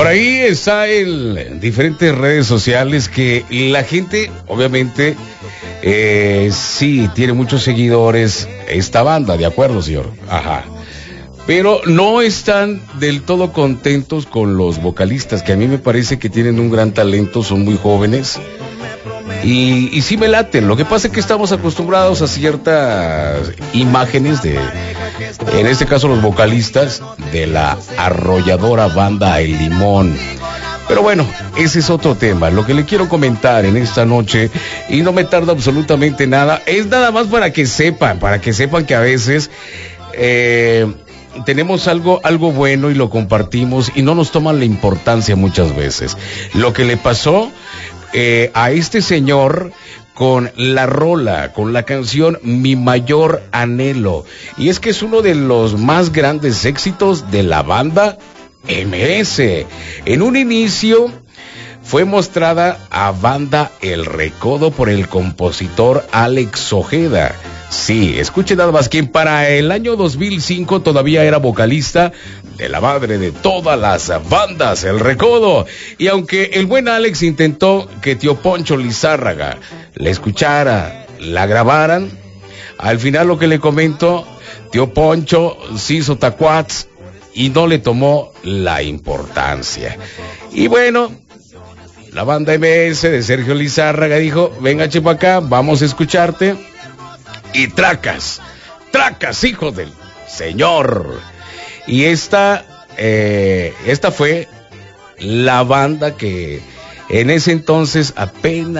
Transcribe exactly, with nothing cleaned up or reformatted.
Por ahí está en diferentes redes sociales que la gente, obviamente, eh, sí, tiene muchos seguidores, esta banda, ¿de acuerdo, señor? Ajá. Pero no están del todo contentos con los vocalistas, que a mí me parece que tienen un gran talento, son muy jóvenes. Y, y sí me laten. Lo que pasa es que estamos acostumbrados a ciertas imágenes de, en este caso los vocalistas, de la arrolladora banda El Limón. Pero bueno, ese es otro tema. Lo que le quiero comentar en esta noche, y no me tarda absolutamente nada, es nada más para que sepan, para que sepan que a veces eh, tenemos algo, algo bueno y lo compartimos y no nos toman la importancia muchas veces. Lo que le pasó Eh, a este señor con la rola, con la canción Mi Mayor Anhelo, y es que es uno de los más grandes éxitos de la banda M S. En un inicio fue mostrada a Banda El Recodo por el compositor Alex Ojeda. Sí, escuchen nada más, quien para el año dos mil cinco todavía era vocalista de la madre de todas las bandas, El Recodo. Y aunque el buen Alex intentó que tío Poncho Lizárraga la escuchara, la grabaran, al final lo que le comento, tío Poncho se hizo tacuats y no le tomó la importancia. Y bueno, la banda M S de Sergio Lizárraga dijo, venga chepa acá, vamos a escucharte. Y tracas, tracas, hijo del señor. Y esta, eh, esta fue la banda que en ese entonces apenas